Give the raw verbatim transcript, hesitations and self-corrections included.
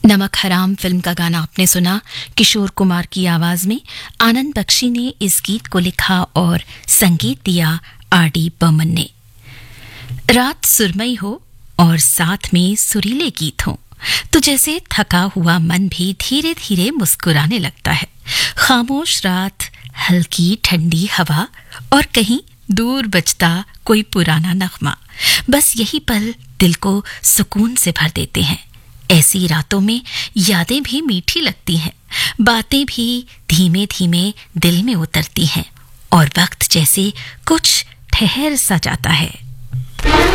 नमक हराम फिल्म का गाना आपने सुना। किशोर कुमार की आवाज में आनंद बख्शी ने इस गीत को लिखा और संगीत दिया आर डी बर्मन ने। रात सुरमई हो और साथ में सुरीले गीत हों तो जैसे थका हुआ मन भी धीरे धीरे मुस्कुराने लगता है। खामोश रात, हल्की ठंडी हवा और कहीं दूर बजता कोई पुराना नगमा, बस यही पल दिल को सुकून से भर देते हैं। ऐसी रातों में यादें भी मीठी लगती हैं, बातें भी धीमे धीमे दिल में उतरती हैं और वक्त जैसे कुछ ठहर सा जाता है।